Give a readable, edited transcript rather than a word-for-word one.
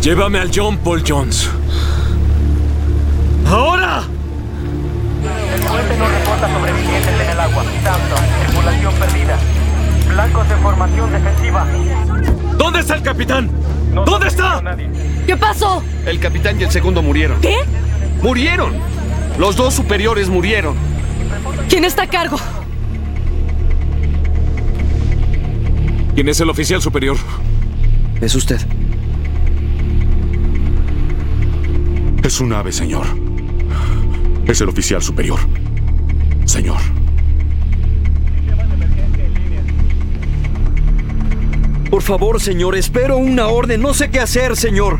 Llévame al John Paul Jones. ¡Ahora! El puente no reporta sobrevivientes en el agua. Samson, tripulación perdida. Blancos en formación defensiva. ¿Dónde está el capitán? ¿Dónde está? ¿Qué pasó? El capitán y el segundo murieron. ¿Qué? ¡Murieron! Los dos superiores murieron. ¿Quién está a cargo? ¿Quién es el oficial superior? Es usted. Es un ave, señor. Es el oficial superior. Señor. Por favor, señor, espero una orden. No sé qué hacer, señor.